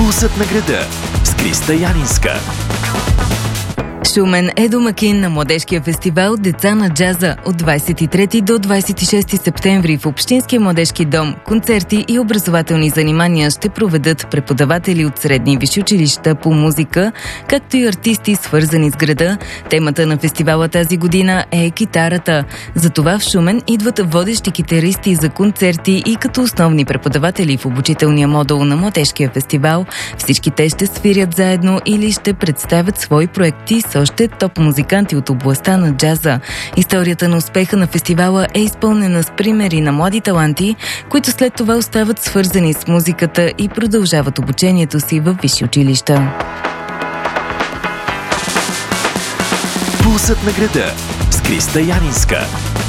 Пулсът на града с Криста Янинска. Шумен е домакин на младежкия фестивал "Деца на джаза" от 23 до 26 септември в Общинския младежки дом. Концерти и образователни занимания ще проведат преподаватели от средни и висши училища по музика, както и артисти, свързани с града. Темата на фестивала тази година е китарата. Затова в Шумен идват водещи китаристи за концерти и като основни преподаватели в обучителния модул на младежкия фестивал. Всички те ще свирят заедно или ще представят свои проекти с още топ музиканти от областта на джаза. Историята на успеха на фестивала е изпълнена с примери на млади таланти, които след това остават свързани с музиката и продължават обучението си във висши училища. Пулсът на града с Криста Янинска.